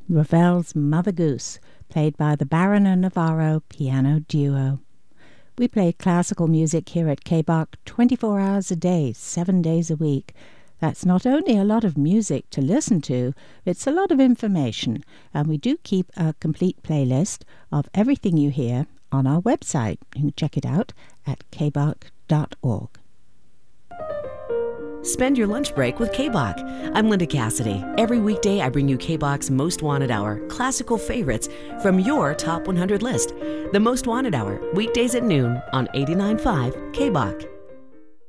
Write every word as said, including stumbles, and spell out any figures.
Ravel's Mother Goose, played by the Baron and Navarro Piano Duo. We play classical music here at K B A C twenty-four hours a day, seven days a week. That's not only a lot of music to listen to, it's a lot of information, and we do keep a complete playlist of everything you hear on our website. You can check it out at k b a c dot org. Spend your lunch break with K B A C. I'm Linda Cassidy. Every weekday I bring you K B A C's Most Wanted Hour, classical favorites from your top one hundred list. The Most Wanted Hour, weekdays at noon on eighty-nine point five K B A C.